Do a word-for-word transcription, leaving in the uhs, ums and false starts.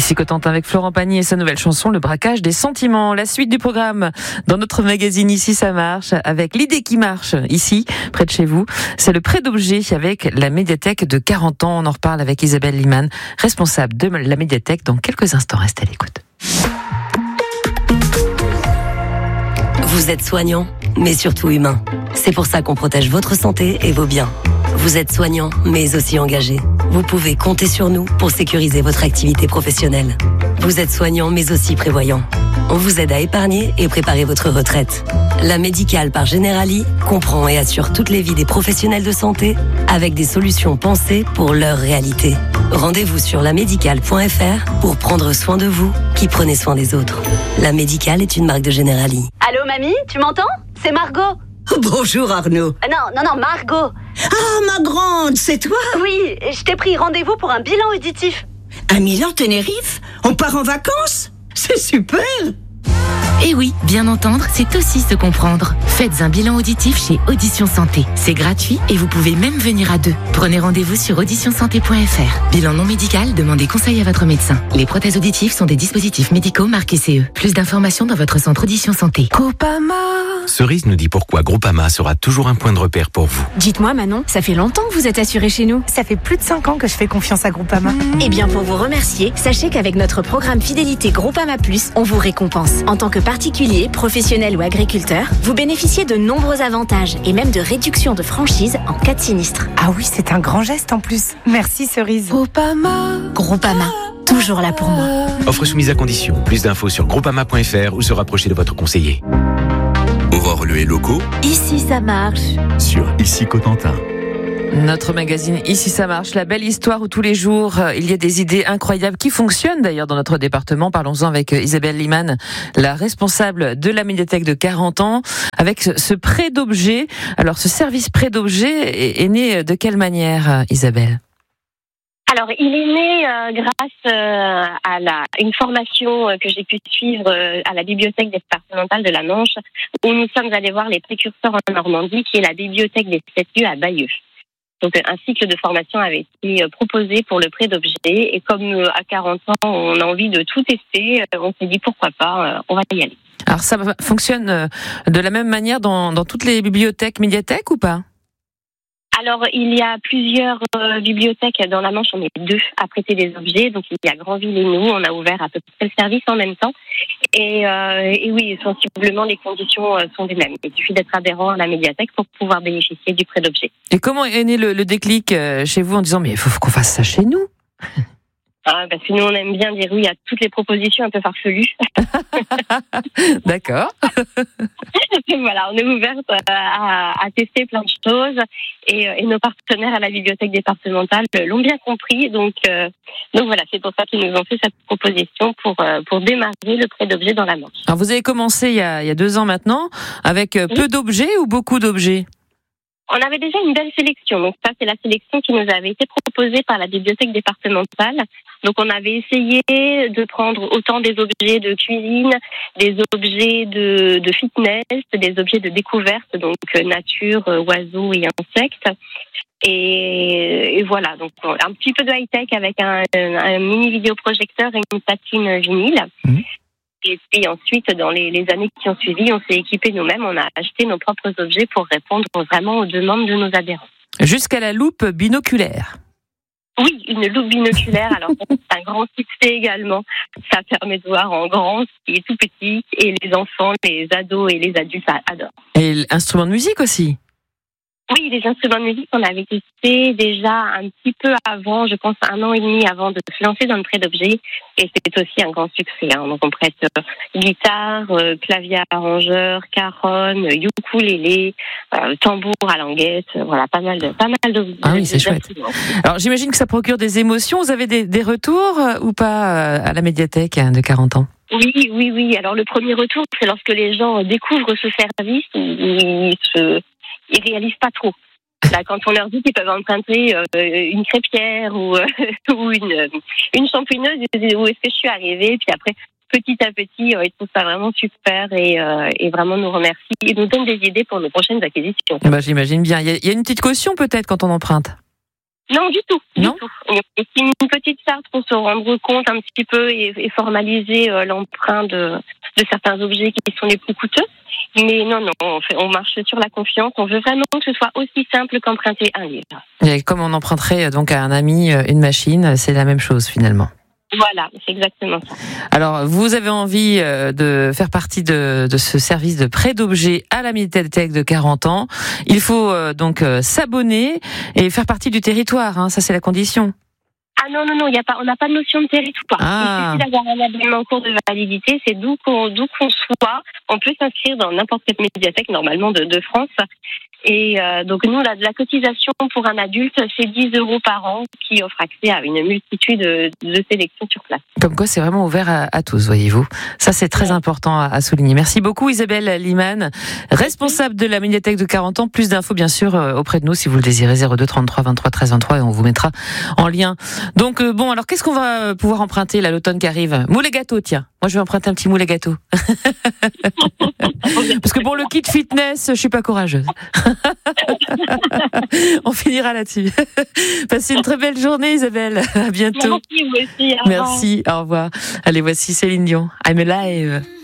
Ici Cotentin avec Florent Pagny et sa nouvelle chanson, Le braquage des sentiments. La suite du programme dans notre magazine Ici ça marche, avec l'idée qui marche ici, près de chez vous. C'est le prêt d'objet avec la médiathèque de quarante ans. On en reparle avec Isabelle Liman, responsable de la médiathèque, dans quelques instants. Restez à l'écoute. Vous êtes soignant, mais surtout humain. C'est pour ça qu'on protège votre santé et vos biens. Vous êtes soignant, mais aussi engagé. Vous pouvez compter sur nous pour sécuriser votre activité professionnelle. Vous êtes soignant, mais aussi prévoyant. On vous aide à épargner et préparer votre retraite. La Médicale par Generali comprend et assure toutes les vies des professionnels de santé avec des solutions pensées pour leur réalité. Rendez-vous sur la médicale point f r pour prendre soin de vous qui prenez soin des autres. La Médicale est une marque de Generali. Allô mamie, tu m'entends? C'est Margot. Bonjour Arnaud. Euh, non, non, non, Margot. Ah, ma grande, c'est toi? Oui, je t'ai pris rendez-vous pour un bilan auditif. À Milan, Tenerife? On part en vacances? C'est super! Et oui, bien entendre, c'est aussi se comprendre. Faites un bilan auditif chez Audition Santé. C'est gratuit et vous pouvez même venir à deux. Prenez rendez-vous sur audition santé point f r. Bilan non médical, demandez conseil à votre médecin. Les prothèses auditives sont des dispositifs médicaux marqués C E. Plus d'informations dans votre centre Audition Santé. Groupama. Cerise nous dit pourquoi Groupama sera toujours un point de repère pour vous. Dites-moi Manon, ça fait longtemps que vous êtes assurée chez nous. Ça fait plus de cinq ans que je fais confiance à Groupama. Mmh. Eh bien pour vous remercier, sachez qu'avec notre programme Fidélité Groupama Plus, on vous récompense. En tant que particulier, professionnel ou agriculteur, vous bénéficiez de nombreux avantages et même de réductions de franchise en cas de sinistre. Ah oui, c'est un grand geste en plus. Merci Cerise. Groupama. Groupama, toujours là pour moi. Offre soumise à condition. Plus d'infos sur groupama point f r ou se rapprocher de votre conseiller. Aurore Leu et locaux. Ici ça marche. Sur Ici Cotentin. Notre magazine Ici ça marche, la belle histoire où tous les jours il y a des idées incroyables qui fonctionnent d'ailleurs dans notre département. Parlons-en avec Isabelle Liman, la responsable de la médiathèque de quarante ans, avec ce prêt d'objet. Alors ce service prêt d'objet est né de quelle manière, Isabelle ? Alors, il est né euh, grâce euh, à la, une formation euh, que j'ai pu suivre euh, à la bibliothèque départementale de la Manche, où nous sommes allés voir les précurseurs en Normandie, qui est la bibliothèque des sept lieux à Bayeux. Donc, un cycle de formation avait été proposé pour le prêt d'objets. Et comme euh, à quarante ans, on a envie de tout tester, euh, on s'est dit pourquoi pas, euh, on va y aller. Alors, ça fonctionne de la même manière dans, dans toutes les bibliothèques, médiathèques ou pas ? Alors, il y a plusieurs euh, bibliothèques dans la Manche, on est deux à prêter des objets. Donc, il y a Grandville et nous, on a ouvert à peu près le service en même temps. Et, euh, et oui, sensiblement, les conditions euh, sont les mêmes. Il suffit d'être adhérent à la médiathèque pour pouvoir bénéficier du prêt d'objets. Et comment est né le, le déclic euh, chez vous en disant « mais il faut qu'on fasse ça chez nous » ? Ah, parce que nous, on aime bien dire oui à toutes les propositions un peu farfelues. D'accord. Voilà, on est ouverte à, à tester plein de choses et, et nos partenaires à la bibliothèque départementale l'ont bien compris. Donc, euh, donc voilà, c'est pour ça qu'ils nous ont fait cette proposition pour, euh, pour démarrer le prêt d'objets dans la Manche. Alors, vous avez commencé il y a, il y a deux ans maintenant avec oui. peu d'objets ou beaucoup d'objets ? On avait déjà une belle sélection. Donc ça, c'est la sélection qui nous avait été proposée par la bibliothèque départementale. Donc on avait essayé de prendre autant des objets de cuisine, des objets de, de fitness, des objets de découverte, donc nature, oiseaux et insectes. Et, et voilà, donc un petit peu de high-tech avec un, un mini vidéoprojecteur et une platine vinyle. Mmh. Et puis ensuite, dans les, les années qui ont suivi, on s'est équipés nous-mêmes, on a acheté nos propres objets pour répondre vraiment aux demandes de nos adhérents. Jusqu'à la loupe binoculaire. Oui, une loupe binoculaire, alors c'est un grand succès également. Ça permet de voir en grand ce qui est tout petit et les enfants, les ados et les adultes adorent. Et l'instrument de musique aussi ? Oui, les instruments de musique, on avait testé déjà un petit peu avant, je pense un an et demi avant de se lancer dans le prêt d'objets. Et c'est aussi un grand succès. Hein. Donc on prête euh, guitare, euh, clavier arrangeur, caronne, ukulélé, euh, tambour à languette. Euh, voilà, pas mal de, pas mal de. Ah oui, c'est chouette. Alors j'imagine que ça procure des émotions. Vous avez des, des retours euh, ou pas euh, à la médiathèque de quarante ans ? Oui, oui, oui. Alors le premier retour, c'est lorsque les gens découvrent ce service, ils se ils réalisent pas trop. Là, quand on leur dit qu'ils peuvent emprunter euh, une crêpière ou, euh, ou une, une champouineuse, ils se disent où est-ce que je suis arrivée. Puis après, petit à petit, euh, ils trouvent ça vraiment super et, euh, et vraiment nous remercient et nous donnent des idées pour nos prochaines acquisitions. Bah, j'imagine bien. Il y, a, il y a une petite caution peut-être quand on emprunte. Non, du tout. Du Non tout. Et c'est une petite charte pour se rendre compte un petit peu et, et formaliser euh, l'emprunt de, de certains objets qui sont les plus coûteux. Mais non, non, on, fait, on marche sur la confiance. On veut vraiment que ce soit aussi simple qu'emprunter un livre. Et comme on emprunterait donc à un ami une machine, c'est la même chose finalement. Voilà, c'est exactement ça. Alors, vous avez envie de faire partie de, de ce service de prêt d'objets à la médiathèque de quarante ans. Il faut donc s'abonner et faire partie du territoire. Hein, ça, c'est la condition. Ah non, non, non, y a pas, on n'a pas de notion de territoire. Ah. Il suffit d'avoir un abonnement en cours de validité. C'est d'où qu'on, d'où qu'on soit. On peut s'inscrire dans n'importe quelle médiathèque, normalement, de, de France. Et euh, donc nous, la, la cotisation pour un adulte, c'est dix euros par an qui offre accès à une multitude de, de sélections sur place. Comme quoi, c'est vraiment ouvert à, à tous, voyez-vous. Ça, c'est très ouais. important à, à souligner. Merci beaucoup, Isabelle Liman, responsable de la médiathèque de quarante ans. Plus d'infos, bien sûr, auprès de nous, si vous le désirez, zéro deux trente-trois vingt-trois treize vingt-trois, et on vous mettra en lien. Donc, euh, bon, alors, qu'est-ce qu'on va pouvoir emprunter, là, l'automne qui arrive? Moule et gâteau, tiens. Moi, je vais emprunter un petit moule et gâteau. Parce que pour le kit fitness, je suis pas courageuse. On finira là-dessus. Passez une très belle journée, Isabelle. À bientôt. Merci, vous aussi. Au revoir. Merci, au revoir. Allez, voici Céline Dion. I'm alive.